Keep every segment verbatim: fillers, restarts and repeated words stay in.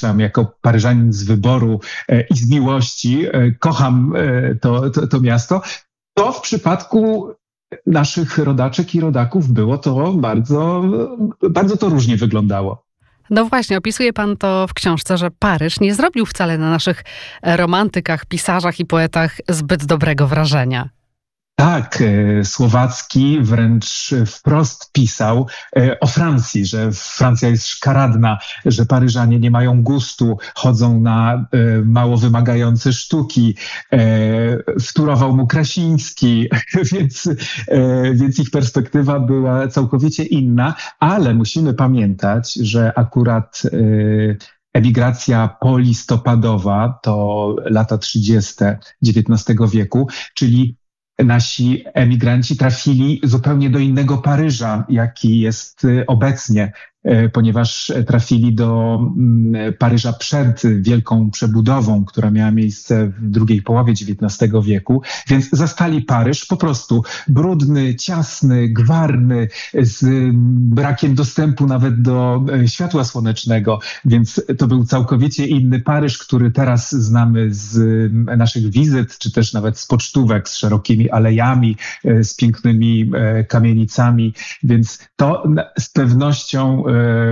podkreślam, jako Paryżanin z wyboru i z miłości, kocham to, to, to miasto, to w przypadku naszych rodaczek i rodaków było to bardzo, bardzo to różnie wyglądało. No właśnie, opisuje pan to w książce, że Paryż nie zrobił wcale na naszych romantykach, pisarzach i poetach zbyt dobrego wrażenia. Tak, Słowacki wręcz wprost pisał o Francji, że Francja jest szkaradna, że Paryżanie nie mają gustu, chodzą na mało wymagające sztuki. Wtórował mu Krasiński, więc, więc ich perspektywa była całkowicie inna, ale musimy pamiętać, że akurat emigracja polistopadowa to lata trzydzieste dziewiętnastego wieku, czyli nasi emigranci trafili zupełnie do innego Paryża, jaki jest obecnie, ponieważ trafili do Paryża przed wielką przebudową, która miała miejsce w drugiej połowie dziewiętnastego wieku, więc zastali Paryż po prostu brudny, ciasny, gwarny, z brakiem dostępu nawet do światła słonecznego, więc to był całkowicie inny Paryż, który teraz znamy z naszych wizyt, czy też nawet z pocztówek, z szerokimi alejami, z pięknymi kamienicami, więc to z pewnością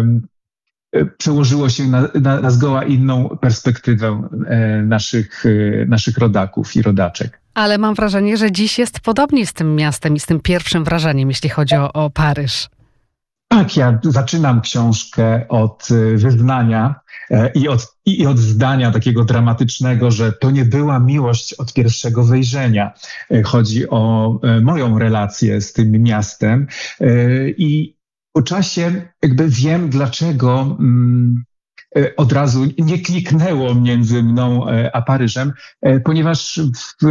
przełożyło się na, na, na zgoła inną perspektywę naszych, naszych rodaków i rodaczek. Ale mam wrażenie, że dziś jest podobnie z tym miastem i z tym pierwszym wrażeniem, jeśli chodzi o, o Paryż. Tak, ja zaczynam książkę od wyznania i od, i od zdania takiego dramatycznego, że to nie była miłość od pierwszego wejrzenia. Chodzi o moją relację z tym miastem i po czasie jakby wiem, dlaczego mm, od razu nie kliknęło między mną a Paryżem, ponieważ w,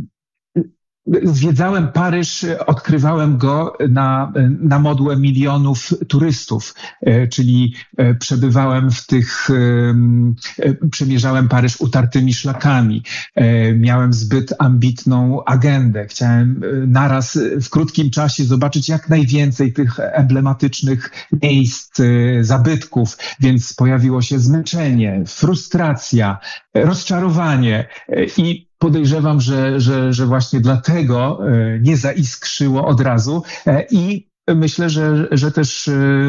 zwiedzałem Paryż, odkrywałem go na, na modłę milionów turystów, czyli przebywałem w tych, przemierzałem Paryż utartymi szlakami. Miałem zbyt ambitną agendę. Chciałem naraz w krótkim czasie zobaczyć jak najwięcej tych emblematycznych miejsc, zabytków, więc pojawiło się zmęczenie, frustracja, rozczarowanie i podejrzewam, że, że, że właśnie dlatego nie zaiskrzyło od razu i myślę, że, że też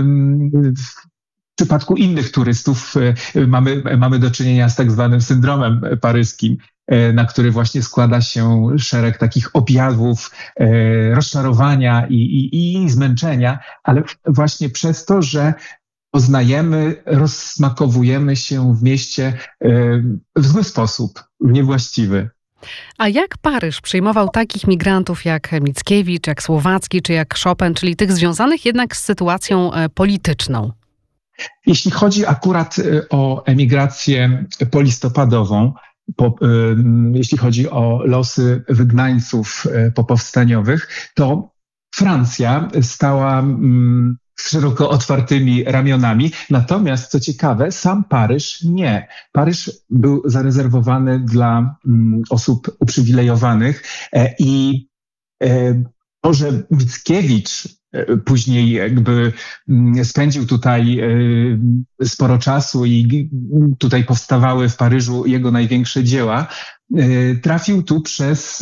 w przypadku innych turystów mamy, mamy do czynienia z tak zwanym syndromem paryskim, na który właśnie składa się szereg takich objawów rozczarowania i, i, i zmęczenia, ale właśnie przez to, że poznajemy, rozsmakowujemy się w mieście w zły sposób, w niewłaściwy. A jak Paryż przyjmował takich migrantów jak Mickiewicz, jak Słowacki, czy jak Chopin, czyli tych związanych jednak z sytuacją polityczną? Jeśli chodzi akurat o emigrację polistopadową, po, jeśli chodzi o losy wygnańców popowstaniowych, to Francja stała z szeroko otwartymi ramionami. Natomiast, co ciekawe, sam Paryż nie. Paryż był zarezerwowany dla mm, osób uprzywilejowanych e, i e, to, że Mickiewicz e, później jakby m, spędził tutaj e, sporo czasu i tutaj powstawały w Paryżu jego największe dzieła, e, trafił tu przez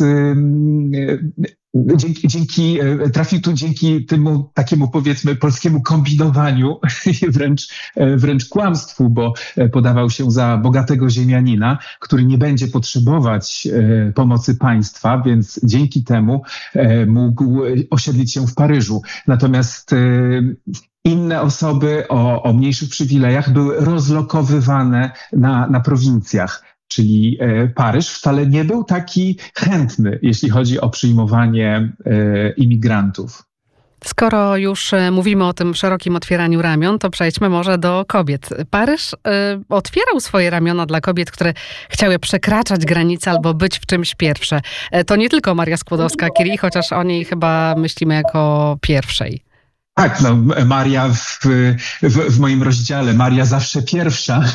e, Dzięki, dzięki, trafił tu dzięki temu takiemu powiedzmy polskiemu kombinowaniu, wręcz, wręcz kłamstwu, bo podawał się za bogatego ziemianina, który nie będzie potrzebować pomocy państwa, więc dzięki temu mógł osiedlić się w Paryżu. Natomiast inne osoby o, o mniejszych przywilejach były rozlokowywane na, na prowincjach. Czyli Paryż wcale nie był taki chętny, jeśli chodzi o przyjmowanie imigrantów. Skoro już mówimy o tym szerokim otwieraniu ramion, to przejdźmy może do kobiet. Paryż y, otwierał swoje ramiona dla kobiet, które chciały przekraczać granice albo być w czymś pierwsze. To nie tylko Maria Skłodowska-Curie, chociaż o niej chyba myślimy jako pierwszej. Tak, no Maria w, w, w moim rozdziale, Maria zawsze pierwsza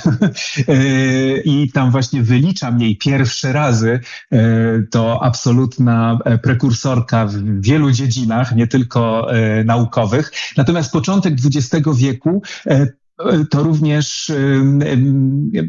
i tam właśnie wyliczam jej pierwsze razy, to absolutna prekursorka w wielu dziedzinach, nie tylko naukowych. Natomiast początek dwudziestego wieku to również